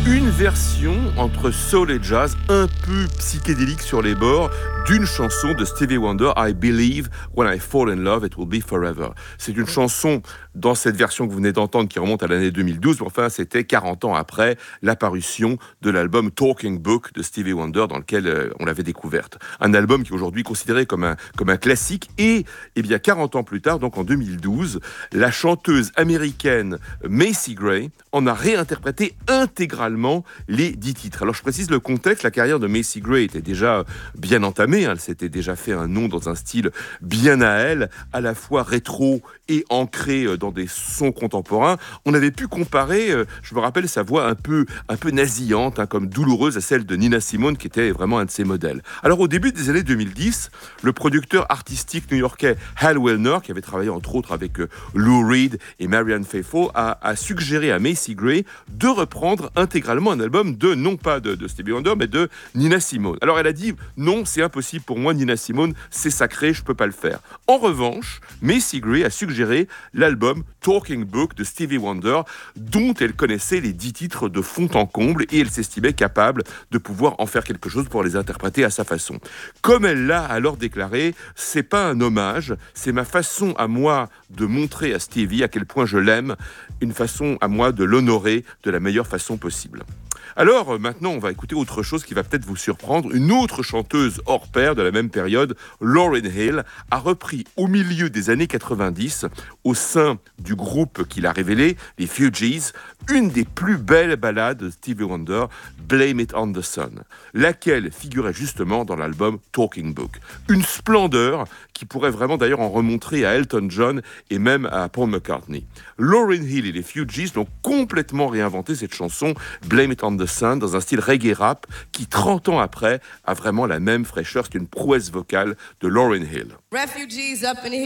Une version entre soul et jazz, un peu psychédélique sur les bords, d'une chanson de Stevie Wonder, I Believe When I Fall in Love, It Will Be Forever. C'est une chanson, dans cette version que vous venez d'entendre, qui remonte à l'année 2012, mais enfin, c'était 40 ans après l'apparition de l'album Talking Book de Stevie Wonder, dans lequel on l'avait découverte. Un album qui est aujourd'hui considéré comme un classique, et bien 40 ans plus tard, donc en 2012, la chanteuse américaine Macy Gray en a réinterprété intégralement les 10 titres. Alors je précise le contexte, la carrière de Macy Gray était déjà bien entamée, elle s'était déjà fait un nom dans un style bien à elle, à la fois rétro et ancré dans des sons contemporains. On avait pu comparer, je me rappelle sa voix un peu nasillante, comme douloureuse, à celle de Nina Simone, qui était vraiment un de ses modèles. Alors au début des années 2010, le producteur artistique new-yorkais Hal Willner, qui avait travaillé entre autres avec Lou Reed et Marianne Faithfull, a suggéré à Macy Gray de reprendre intégralement un album non pas de Stevie Wonder, mais de Nina Simone. Alors elle a dit non, c'est impossible pour moi, Nina Simone, c'est sacré, je peux pas le faire. En revanche, Macy Gray a suggéré l'album Talking Book de Stevie Wonder, dont elle connaissait les 10 titres de fond en comble, et elle s'estimait capable de pouvoir en faire quelque chose pour les interpréter à sa façon. Comme elle l'a alors déclaré, c'est pas un hommage, c'est ma façon à moi de montrer à Stevie à quel point je l'aime, une façon à moi de l'honorer de la meilleure façon possible. Alors maintenant, on va écouter autre chose qui va peut-être vous surprendre. Une autre chanteuse hors pair de la même période, Lauryn Hill, a repris au milieu des années 90, au sein du groupe qu'il a révélé, les Fugees, une des plus belles ballades de Stevie Wonder, Blame It on the Sun, laquelle figurait justement dans l'album Talking Book. Une splendeur qui pourrait vraiment d'ailleurs en remontrer à Elton John et même à Paul McCartney. Lauryn Hill et les Fugees ont complètement réinventé cette chanson, Blame It on the Sun, dans un style reggae rap qui, 30 ans après, a vraiment la même fraîcheur. C'est une prouesse vocale de Lauryn Hill. Refugees up in here.